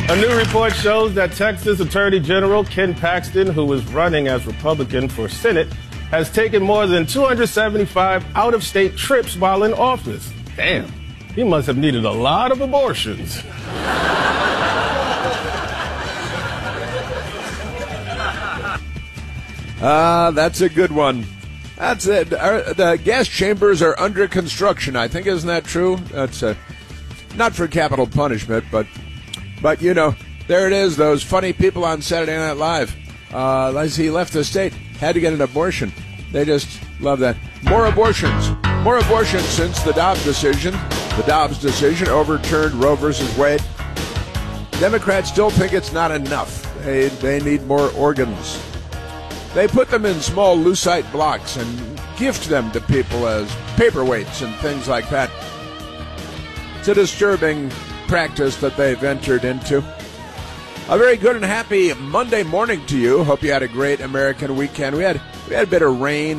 A new report shows that Texas Attorney General Ken Paxton, who is running as Republican for Senate, has taken more than 275 out-of-state trips while in office. Damn, he must have needed a lot of abortions. That's a good one. That's it. The gas chambers are under construction, I think. Isn't that true? That's not for capital punishment, but you know, there it is. Those funny people on Saturday Night Live. As he left the state, had to get an abortion. They just love that. More abortions since the Dobbs decision. The Dobbs decision overturned Roe versus Wade. Democrats still think it's not enough. They need more organs. They put them in small lucite blocks and gift them to people as paperweights and things like that. It's a disturbing practice that they've entered into. A very good and happy Monday morning to you. Hope you had a great American weekend. We had a bit of rain